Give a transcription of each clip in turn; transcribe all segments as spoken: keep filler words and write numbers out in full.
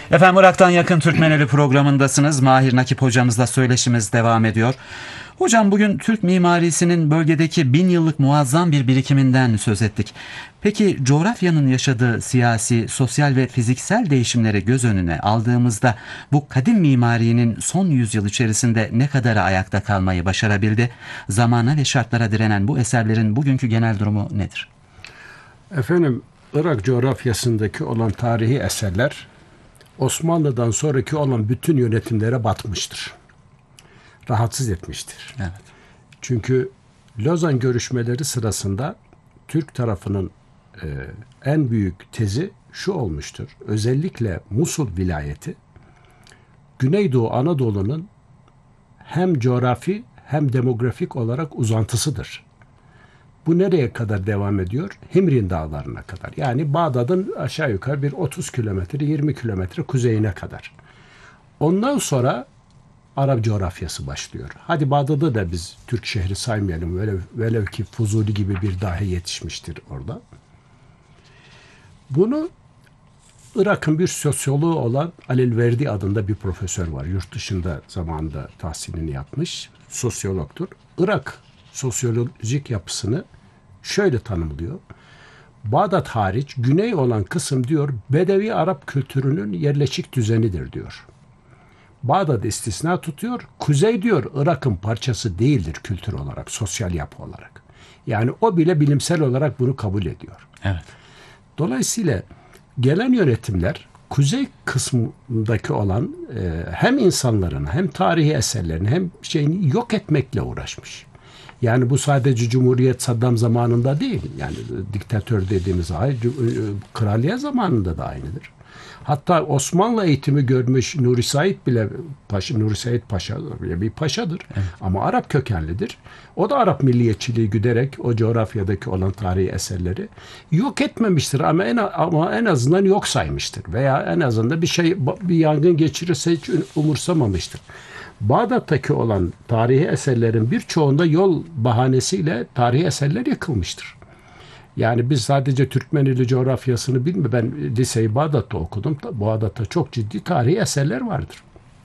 Efendim Irak'tan Yakın Türkmeneli programındasınız. Mahir Nakip hocamızla söyleşimiz devam ediyor. Hocam bugün Türk mimarisinin bölgedeki bin yıllık muazzam bir birikiminden söz ettik. Peki coğrafyanın yaşadığı siyasi, sosyal ve fiziksel değişimleri göz önüne aldığımızda bu kadim mimarinin son yüzyıl içerisinde ne kadarı ayakta kalmayı başarabildi? Zamana ve şartlara direnen bu eserlerin bugünkü genel durumu nedir? Efendim, Irak coğrafyasındaki olan tarihi eserler Osmanlı'dan sonraki olan bütün yönetimlere batmıştır. Rahatsız etmiştir. Evet. Çünkü Lozan görüşmeleri sırasında Türk tarafının e, en büyük tezi şu olmuştur. Özellikle Musul vilayeti Güneydoğu Anadolu'nun hem coğrafi hem demografik olarak uzantısıdır. Bu nereye kadar devam ediyor? Himrin dağlarına kadar. Yani Bağdat'ın aşağı yukarı bir otuz kilometre, yirmi kilometre kuzeyine kadar. Ondan sonra Arap coğrafyası başlıyor. Hadi Bağdat'ı da biz Türk şehri saymayalım. Velev, velev ki Fuzuli gibi bir dahi yetişmiştir orada. Bunu Irak'ın bir sosyoloğu olan Alil Verdi adında bir profesör var. Yurt dışında zamanında tahsilini yapmış. Sosyologtur. Irak sosyolojik yapısını şöyle tanımlıyor. Bağdat hariç güney olan kısım diyor Bedevi Arap kültürünün yerleşik düzenidir diyor. Bağdat istisna tutuyor. Kuzey diyor Irak'ın parçası değildir kültür olarak, sosyal yapı olarak. Yani o bile bilimsel olarak bunu kabul ediyor. Evet. Dolayısıyla gelen yönetimler kuzey kısmındaki olan e, hem insanların hem tarihi eserlerini hem şeyini yok etmekle uğraşmış. Yani bu sadece Cumhuriyet Saddam zamanında değil. Yani diktatör dediğimiz ay kraliye zamanında da aynıdır. Hatta Osmanlı eğitimi görmüş Nuri Said bile Paşa, Nuri Said Paşa bir paşadır. Evet. Ama Arap kökenlidir. O da Arap milliyetçiliği güderek o coğrafyadaki olan tarihi eserleri yok etmemiştir ama en ama en azından yok saymıştır veya en azından bir şey bir yangın geçirirse hiç umursamamıştır. Bağdat'taki olan tarihi eserlerin birçoğunda yol bahanesiyle tarihi eserler yıkılmıştır. Yani biz sadece Türkmenili coğrafyasını bilmiyorum. Ben liseyi Bağdat'ta okudum. Bağdat'ta çok ciddi tarihi eserler vardır.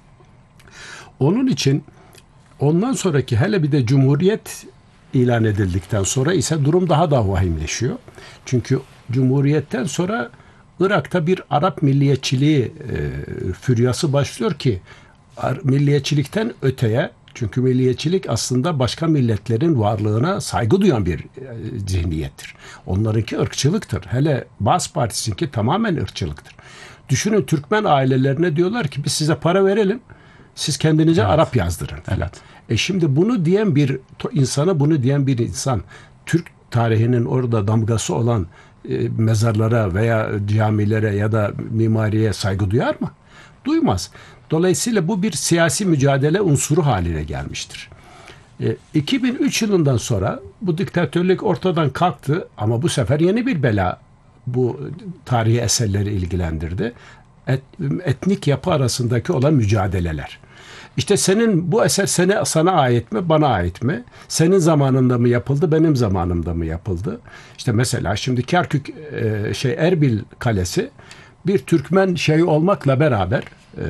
Onun için ondan sonraki hele bir de Cumhuriyet ilan edildikten sonra ise durum daha da vahimleşiyor. Çünkü Cumhuriyet'ten sonra Irak'ta bir Arap milliyetçiliği e, füryası başlıyor ki milliyetçilikten öteye, çünkü milliyetçilik aslında başka milletlerin varlığına saygı duyan bir e, zihniyettir. Onlarınki ırkçılıktır. Hele Baas Partisi'nki tamamen ırkçılıktır. Düşünün Türkmen ailelerine diyorlar ki biz size para verelim, siz kendinize evet. Arap yazdırın falan. Evet. E şimdi bunu diyen bir insana bunu diyen bir insan Türk tarihinin orada damgası olan e, mezarlara veya camilere ya da mimariye saygı duyar mı? Duymaz. Dolayısıyla bu bir siyasi mücadele unsuru haline gelmiştir. E, iki bin üç yılından sonra bu diktatörlük ortadan kalktı ama bu sefer yeni bir bela bu tarihi eserleri ilgilendirdi. Et, etnik yapı arasındaki olan mücadeleler. İşte senin bu eser sana, sana ait mi, bana ait mi? Senin zamanında mı yapıldı, benim zamanımda mı yapıldı? İşte mesela şimdi Kerkük e, şey Erbil Kalesi bir Türkmen şeyi olmakla beraber e,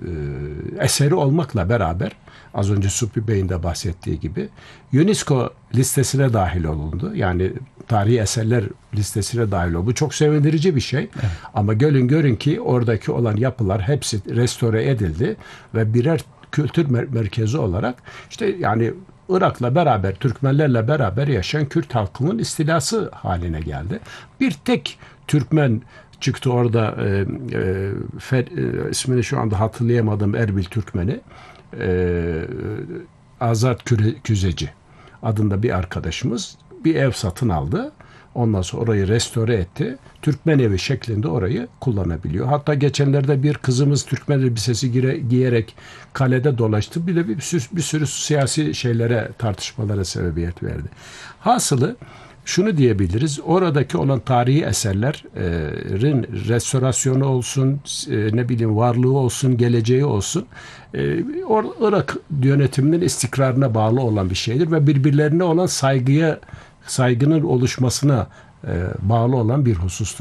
e, eseri olmakla beraber az önce Subhi Bey'in de bahsettiği gibi UNESCO listesine dahil olundu. Yani tarihi eserler listesine dahil oldu. Bu çok sevindirici bir şey. Evet. Ama gelin görün ki oradaki olan yapılar hepsi restore edildi ve birer kültür mer- merkezi olarak işte yani Irak'la beraber, Türkmenlerle beraber yaşayan Kürt halkının istilası haline geldi. Bir tek Türkmen çıktı orada e, e, Fer, e, ismini şu anda hatırlayamadım Erbil Türkmeni e, Azat Küre, Küzeci adında bir arkadaşımız bir ev satın aldı. Ondan sonra orayı restore etti. Türkmen evi şeklinde orayı kullanabiliyor. Hatta geçenlerde bir kızımız Türkmen elbisesi gire, giyerek kalede dolaştı. Bir de bir sürü, bir sürü siyasi şeylere, tartışmalara sebebiyet verdi. Hasılı şunu diyebiliriz. Oradaki olan tarihi eserlerin restorasyonu olsun, ne bileyim varlığı olsun, geleceği olsun, Irak yönetiminin istikrarına bağlı olan bir şeydir ve birbirlerine olan saygıya, saygının oluşmasına bağlı olan bir husustur.